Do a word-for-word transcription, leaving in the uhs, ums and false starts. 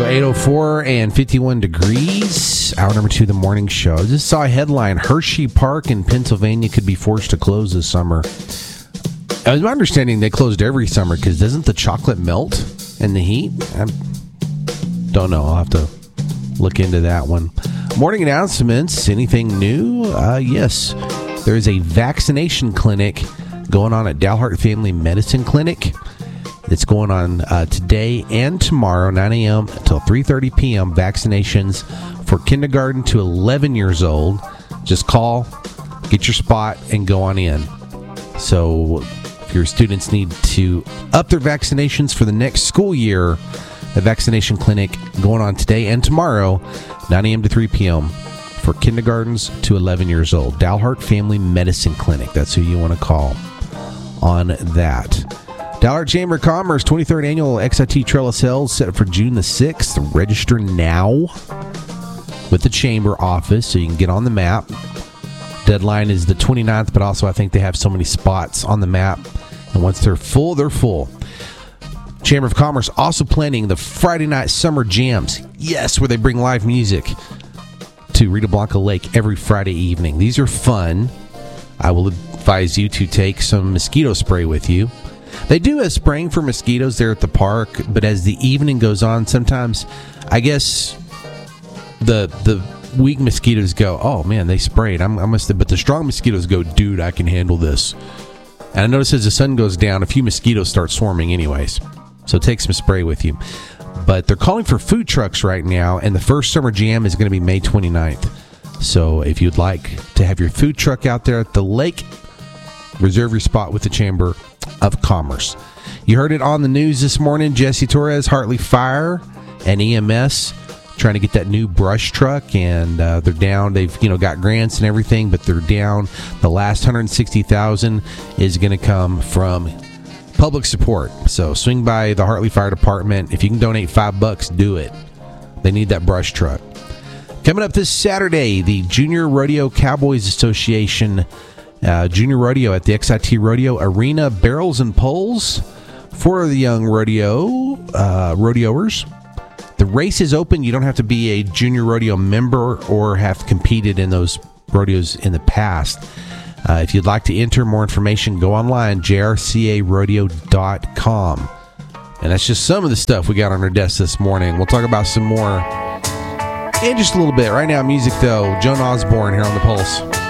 eight oh four and fifty-one degrees. Hour number two of the morning show. I just saw a headline. Hershey Park in Pennsylvania could be forced to close this summer. As my understanding, they closed every summer because doesn't the chocolate melt in the heat? I don't know. I'll have to look into that one. Morning announcements. Anything new? Uh, yes. There is a vaccination clinic going on at Dalhart Family Medicine Clinic. It's going on uh, today and tomorrow, nine a.m. until three thirty p.m. Vaccinations for kindergarten to eleven years old. Just call, get your spot, and go on in. So if your students need to up their vaccinations for the next school year, the vaccination clinic going on today and tomorrow, nine a.m. to three p.m. for kindergartens to eleven years old. Dalhart Family Medicine Clinic. That's who you want to call on that. Dalhart Chamber of Commerce twenty-third Annual X I T Trail of Sales set for June the sixth. Register now with the Chamber office so you can get on the map. Deadline is the twenty-ninth, but also I think they have so many spots on the map. And once they're full, they're full. Chamber of Commerce also planning the Friday Night Summer Jams. Yes, where they bring live music to Rita Blanca Lake every Friday evening. These are fun. I will advise you to take some mosquito spray with you. They do a spraying for mosquitoes there at the park, but as the evening goes on, sometimes, I guess, the the weak mosquitoes go, oh, man, they sprayed. I'm, I must have, but the strong mosquitoes go, dude, I can handle this. And I notice as the sun goes down, a few mosquitoes start swarming anyways. So take some spray with you. But they're calling for food trucks right now, and the first summer jam is going to be May twenty-ninth. So if you'd like to have your food truck out there at the lake, reserve your spot with the Chamber of Commerce. You heard it on the news this morning. Jesse Torres, Hartley Fire and E M S trying to get that new brush truck, and uh, they're down. They've you know got grants and everything, but they're down. The last one hundred sixty thousand dollars is going to come from public support. So swing by the Hartley Fire Department. If you can donate five bucks, do it. They need that brush truck. Coming up this Saturday, the Junior Rodeo Cowboys Association uh, Junior Rodeo at the X I T Rodeo Arena, barrels and poles for the young rodeo uh, rodeoers. The race is open. You don't have to be a Junior Rodeo member or have competed in those rodeos in the past. Uh, if you'd like to enter more information, go online, j r c a rodeo dot com. And that's just some of the stuff we got on our desk this morning. We'll talk about some more in just a little bit. Right now, music, though. Joan Osborne here on The Pulse.